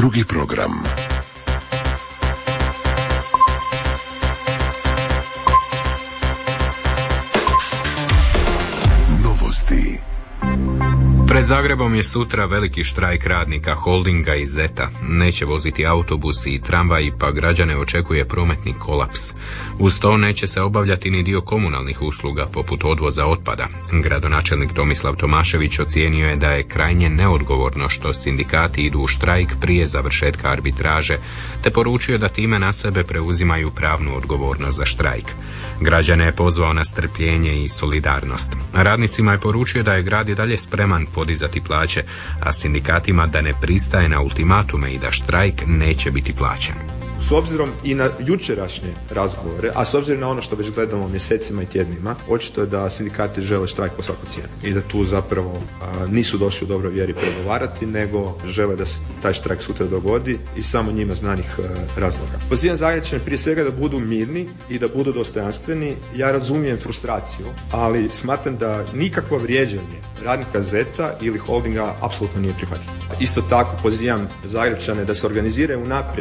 Drugi program. Novosti. Pred Zagrebom je sutra veliki štrajk radnika Holdinga i Zeta. Neće voziti autobusi i tramvaji, pa građane očekuje prometni kolaps. Uz to neće se obavljati ni dio komunalnih usluga, poput odvoza otpada. Gradonačelnik Tomislav Tomašević ocijenio je da je krajnje neodgovorno što sindikati idu u štrajk prije završetka arbitraže, te poručio da time na sebe preuzimaju pravnu odgovornost za štrajk. Građane je pozvao na strpljenje i solidarnost. Radnicima je poručio da je grad i dalje spreman podizati plaće, a sindikatima da ne pristaje na ultimatume i da štrajk neće biti plaćen. S obzirom i na jučerašnje razgovore, a s obzirom na ono što već gledamo mjesecima i tjednima, očito je da sindikati žele štrajk po svaku cijenu i da tu zapravo nisu došli u dobroj vjeri pregovarati, nego žele da se taj štrajk sutra dogodi iz samo njima znanih razloga. Pozivam Zagrepčane prije svega da budu mirni i da budu dostojanstveni. Ja razumijem frustraciju, ali smatram da nikakvo vrijeđanje radnika Zeta ili Holdinga apsolutno nije prihvatljivo. Isto tako pozivam Zagrepčane da se organiziraju unaprijed